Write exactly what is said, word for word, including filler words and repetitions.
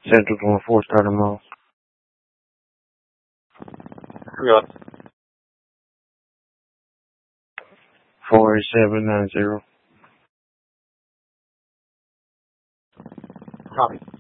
Central going four starting mode. Yeah. Four eight seven nine zero. Copy.